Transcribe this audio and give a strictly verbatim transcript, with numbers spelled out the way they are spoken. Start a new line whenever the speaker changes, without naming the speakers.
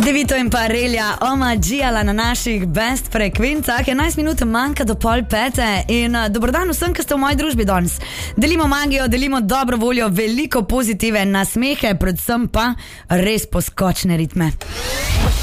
Devito in Parelja, omagijala na naših best frekvencah. enajst minut manjka do pol pete in dobrodan vsem, ki ste v moji družbi danes. Delimo magijo, delimo dobro voljo, veliko pozitive nasmehe, predvsem pa res poskočne ritme.